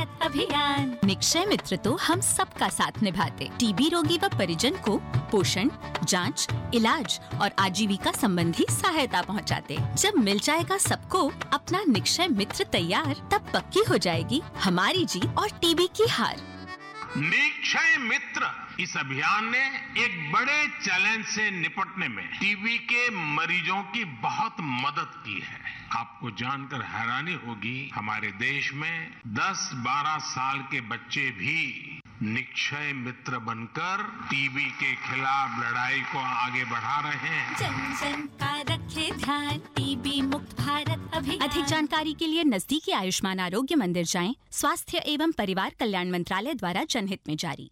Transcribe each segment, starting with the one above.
भारत अभियान। निक्षय मित्र तो हम सबका साथ निभाते, टीबी रोगी व परिजन को पोषण, जांच, इलाज और आजीविका संबंधी सहायता पहुंचाते। जब मिल जाएगा सबको अपना निक्षय मित्र तैयार, तब पक्की हो जाएगी हमारी जीत और टीबी की हार। निक्षय मित्र इस अभियान ने एक बड़े चैलेंज से निपटने में टीबी के मरीजों की बहुत मदद की है। आपको जानकर हैरानी होगी, हमारे देश में 10-12 साल के बच्चे भी निक्षय मित्र बनकर टीबी के खिलाफ लड़ाई को आगे बढ़ा रहे हैं। जन जन का रखे ध्यान, टीबी मुक्त भारत अभियान। अधिक जानकारी के लिए नजदीकी आयुष्मान आरोग्य मंदिर जाएं। स्वास्थ्य एवं परिवार कल्याण मंत्रालय द्वारा जनहित में जारी।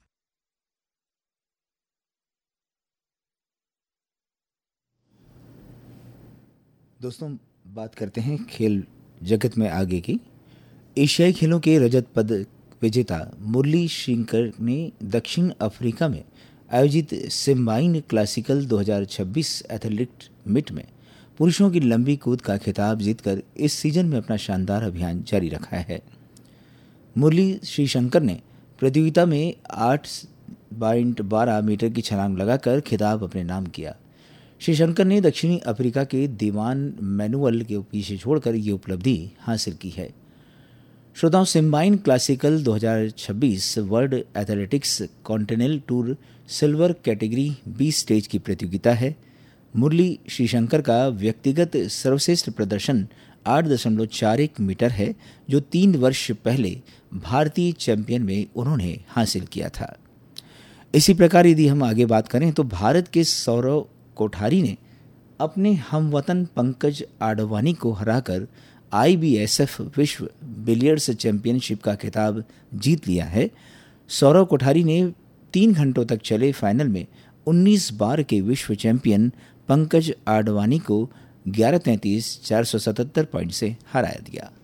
दोस्तों, बात करते हैं खेल जगत में आगे की। एशियाई खेलों के रजत पदक विजेता मुरली श्रीशंकर ने दक्षिण अफ्रीका में आयोजित सिम्बाइन क्लासिकल 2026 एथलेटिक्स मीट में पुरुषों की लंबी कूद का खिताब जीतकर इस सीजन में अपना शानदार अभियान जारी रखा है। मुरली श्रीशंकर ने प्रतियोगिता में 8.12 मीटर की छलांग लगाकर खिताब अपने नाम किया। श्रीशंकर ने दक्षिणी अफ्रीका के दीवान मैनुअल के पीछे छोड़कर ये उपलब्धि हासिल की है। श्रोताओं, सिम्बाइन classical 2026 world athletics continental tour silver category be stage की प्रतियोगिता है। मुरली श्रीशंकर का व्यक्तिगत सर्वश्रेष्ठ प्रदर्शन 8.41 मीटर है, जो 3 वर्ष पहले भारतीय चैंपियन में उन्होंने हासिल किया था। इसी प्रकार यदि हम आगे बात करें तो भारत के सौरव कोठारी ने अपने हमवतन पंकज आडवाणी को हराकर IBSF विश्व बिलियर्ड्स चैंपियनशिप का खिताब जीत लिया है। सौरव कोठारी ने 3 घंटों तक चले फाइनल में 19 बार के विश्व चैंपियन पंकज आडवाणी को 11-33, 477 पॉइंट से हरा दिया।